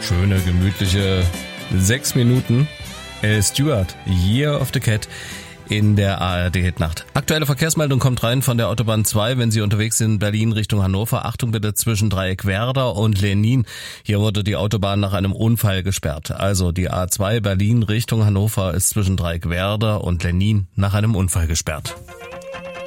Schöne, gemütliche 6 Minuten. Al Stewart, Year of the Cat in der ARD-Hitnacht. Aktuelle Verkehrsmeldung kommt rein von der Autobahn 2, wenn Sie unterwegs sind, Berlin Richtung Hannover. Achtung bitte zwischen Dreieck Werder und Lenin. Hier wurde die Autobahn nach einem Unfall gesperrt. Also die A2 Berlin Richtung Hannover ist zwischen Dreieck Werder und Lenin nach einem Unfall gesperrt.